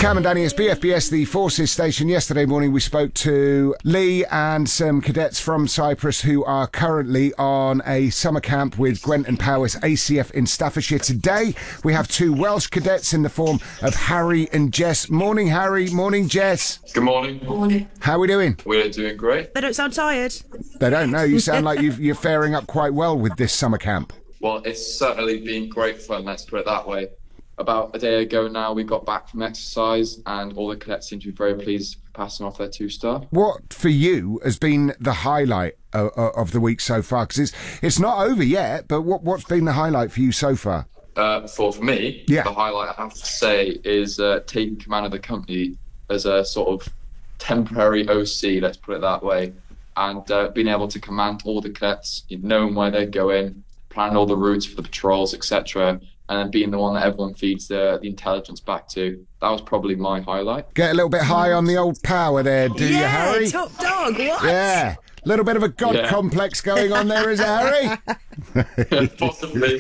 Cam and Danny, it's BFBS, the Forces station. Yesterday morning we spoke to Lee and some cadets from Cyprus who are currently on a summer camp with Gwent and Powys ACF in Staffordshire. Today we have two Welsh cadets in the form of Harry and Jess. Morning Harry, morning Jess. Good morning. Morning. How are we doing? We're doing great. They don't sound tired. They don't know. You sound like you're faring up quite well with this summer camp. Well, it's certainly been great fun, let's put it that way. About a day ago now, we got back from exercise and all the cadets seem to be very pleased passing off their 2-star. What, for you, has been the highlight of the week so far? Because it's not over yet, but what's been the highlight for you so far? For me, Yeah. The highlight I have to say is taking command of the company as a sort of temporary OC, let's put it that way, and being able to command all the cadets, knowing where they're going, planning all the routes for the patrols, etc., and then being the one that everyone feeds the intelligence back to. That was probably my highlight. Get a little bit high on the old power there, do you, Harry? Yeah, top dog, what? Yeah. Little bit of a god complex going on there, is it, Harry? Possibly.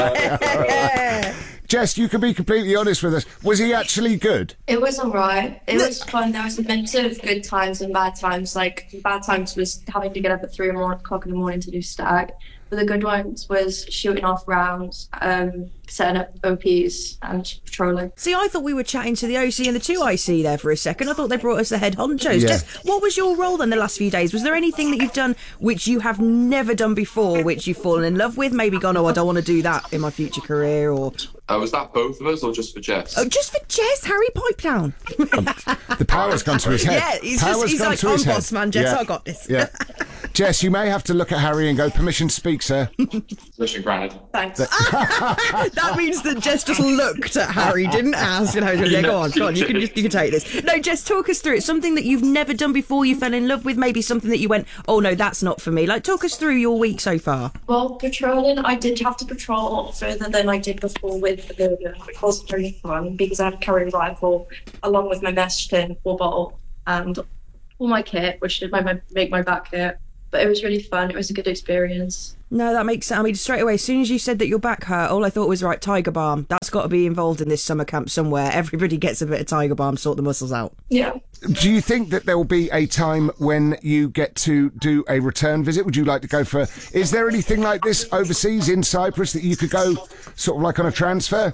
Yeah. Jess, you can be completely honest with us. Was he actually good? It was alright. It was fun. There was a mix of good times and bad times. Like, bad times was having to get up at 3 o'clock in the morning to do stag. But the good ones was shooting off rounds, setting up OPs and patrolling. See, I thought we were chatting to the OC and the 2IC there for a second. I thought they brought us the head honchos. Yeah. Jess, what was your role then the last few days? Was there anything that you've done which you have never done before, which you've fallen in love with? Maybe gone, oh, I don't want to do that in my future career, or... Was that both of us or just for Jess? Oh, just for Jess, Harry, pipe down. The power's gone to his head. Yeah, he's Power's gone like, to I'm his head. boss man, Jess, Yeah. I got this. Yeah. Jess, you may have to look at Harry and go, permission to speak, sir. Mission granted. Thanks. That means that Jess just looked at Harry, didn't ask. Yeah, go on, you can take this. No, Jess, talk us through it. Something that you've never done before, you fell in love with, maybe something that you went, oh no, that's not for me. Like, talk us through your week so far. Well, patrolling, I did have to patrol further than I did before with the burger, which wasn't very fun because I had to carry a rifle along with my mesh tin, water bottle, and all my kit, which did make my back hurt. But it was really fun. It was a good experience. No, that makes sense. I mean, straight away, as soon as you said that your back hurt, all I thought was, right, Tiger Balm. That's got to be involved in this summer camp somewhere. Everybody gets a bit of Tiger Balm, sort the muscles out. Yeah. Do you think that there will be a time when you get to do a return visit? Would you like to go for... Is there anything like this overseas in Cyprus that you could go sort of like on a transfer?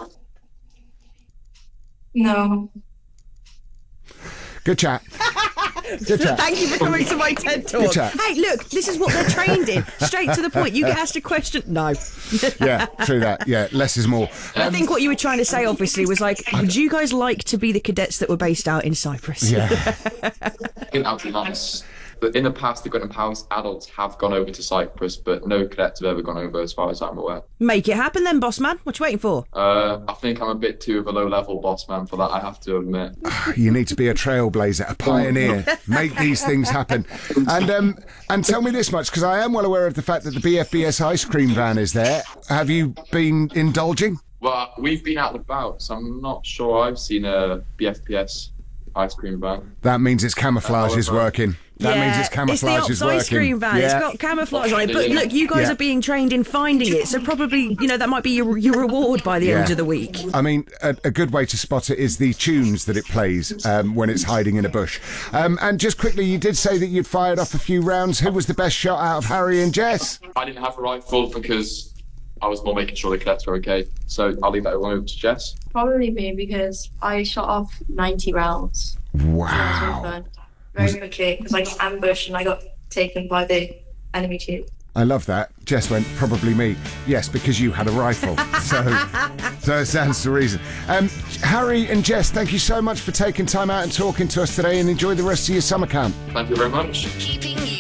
No. Good chat. Good chat. Thank you for coming to my TED Talk. Good chat. Hey, look, this is what they're trained in. Straight to the point. You get asked a question. No. Yeah, true that. Yeah, less is more. I think what you were trying to say, obviously, was like, would you guys like to be the cadets that were based out in Cyprus? Yeah. I think that would be nice. But in the past, the Gwent and Powys adults have gone over to Cyprus, but no cadets have ever gone over as far as I'm aware. Make it happen then, boss man. What you waiting for? I think I'm a bit too of a low-level boss man for that, I have to admit. You need to be a trailblazer, a pioneer. Make these things happen. And tell me this much, because I am well aware of the fact that the BFBS ice cream van is there. Have you been indulging? Well, we've been out and about, so I'm not sure I've seen a BFPS ice cream van. That means its camouflage is working. That means its camouflage it's is the working. Ops ice cream van. Yeah. It's got camouflage on it. But look, you guys are being trained in finding it, so probably, that might be your reward by the end of the week. I mean, a good way to spot it is the tunes that it plays when it's hiding in a bush. And just quickly, you did say that you'd fired off a few rounds. Who was the best shot out of Harry and Jess? I didn't have a rifle because I was more making sure the cadets were okay. So I'll leave that one over to Jess. Probably me because I shot off 90 rounds. Wow. That was really fun. Very quickly because I got ambushed and I got taken by the enemy team. I love that. Jess went, probably me. Yes, because you had a rifle. So it stands to reason. Harry and Jess, thank you so much for taking time out and talking to us today, and enjoy the rest of your summer camp. Thank you very much. Keeping